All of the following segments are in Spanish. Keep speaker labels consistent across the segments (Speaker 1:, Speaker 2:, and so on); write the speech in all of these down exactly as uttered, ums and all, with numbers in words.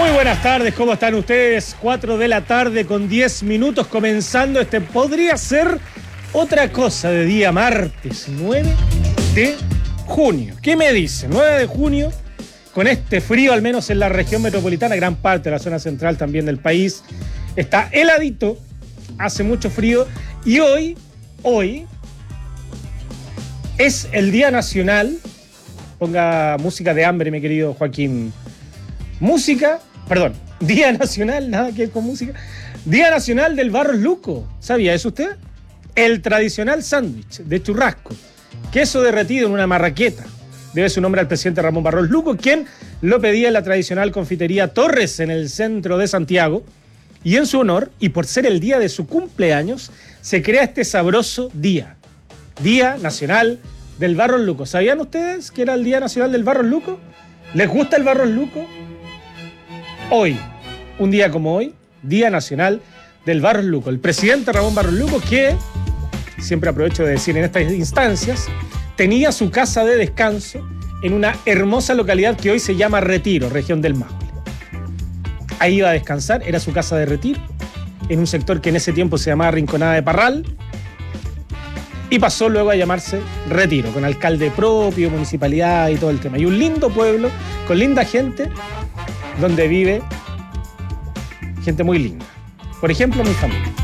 Speaker 1: Muy buenas tardes, ¿cómo están ustedes? cuatro de la tarde con diez minutos comenzando este podría ser otra cosa de día martes nueve de junio. ¿Qué me dice? nueve de junio, con este frío al menos en la región metropolitana, gran parte de la zona central también del país, está heladito, hace mucho frío y hoy, hoy es el Día Nacional, ponga música de hambre mi querido Joaquín, música, perdón, Día Nacional, nada que ver con música, Día Nacional del Barros Luco. ¿Sabía eso usted? El tradicional sándwich de churrasco, queso derretido en una marraqueta. Debe su nombre al presidente Ramón Barros Luco, quien lo pedía en la tradicional confitería Torres en el centro de Santiago. Y en su honor, y por ser el día de su cumpleaños, se crea este sabroso día. Día Nacional del Barros Luco. ¿Sabían ustedes que era el Día Nacional del Barros Luco? ¿Les gusta el Barros Luco? Hoy, un día como hoy, Día Nacional del Barros Luco. El presidente Ramón Barros Luco, que, siempre aprovecho de decir en estas instancias, tenía su casa de descanso en una hermosa localidad que hoy se llama Retiro, región del Maule. Ahí iba a descansar, era su casa de retiro, en un sector que en ese tiempo se llamaba Rinconada de Parral, y pasó luego a llamarse Retiro, con alcalde propio, municipalidad y todo el tema. Y un lindo pueblo, con linda gente, donde vive gente muy linda. Por ejemplo, mi familia.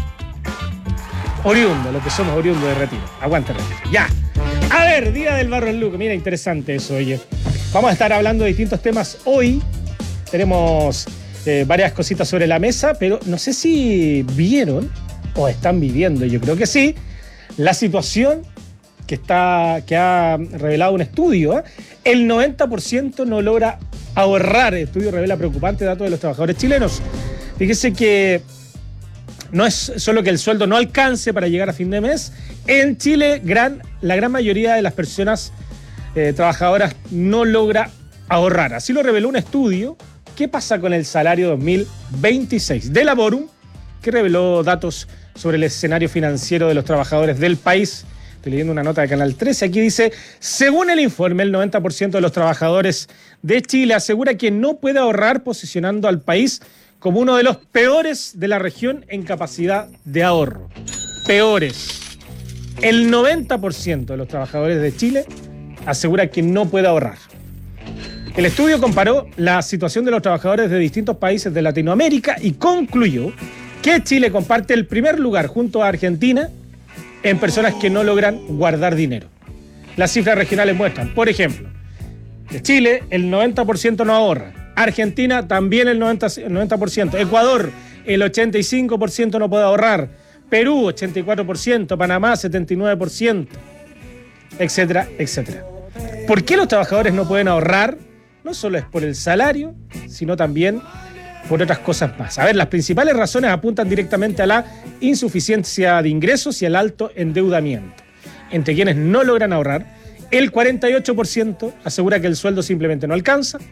Speaker 1: Oriundo, lo que somos oriundo de Retiro. Aguanta Retiro. Ya. A ver, Día del Barros Luco. Mira, interesante eso, oye. Vamos a estar hablando de distintos temas hoy. Tenemos eh, varias cositas sobre la mesa, pero no sé si vieron o están viviendo, yo creo que sí, la situación que, está, que ha revelado un estudio. ¿eh? El noventa por ciento no logra ahorrar. El estudio revela preocupantes datos de los trabajadores chilenos. Fíjese que no es solo que el sueldo no alcance para llegar a fin de mes. En Chile, gran, la gran mayoría de las personas eh, trabajadoras no logra ahorrar. Así lo reveló un estudio. ¿Qué pasa con el salario dos mil veintiséis? De Laborum, que reveló datos sobre el escenario financiero de los trabajadores del país. Estoy leyendo una nota de Canal trece. Aquí dice, según el informe, el noventa por ciento de los trabajadores de Chile asegura que no puede ahorrar, posicionando al país como uno de los peores de la región en capacidad de ahorro. Peores. El noventa por ciento de los trabajadores de Chile asegura que no puede ahorrar. El estudio comparó la situación de los trabajadores de distintos países de Latinoamérica y concluyó que Chile comparte el primer lugar junto a Argentina en personas que no logran guardar dinero. Las cifras regionales muestran, por ejemplo, de Chile el noventa por ciento no ahorra, Argentina también el noventa por ciento, Ecuador el ochenta y cinco por ciento no puede ahorrar, Perú ochenta y cuatro por ciento, Panamá setenta y nueve por ciento, etcétera, etcétera. ¿Por qué los trabajadores no pueden ahorrar? No solo es por el salario, sino también por otras cosas más. A ver, las principales razones apuntan directamente a la insuficiencia de ingresos y al alto endeudamiento. Entre quienes no logran ahorrar, el cuarenta y ocho por ciento asegura que el sueldo simplemente no alcanza,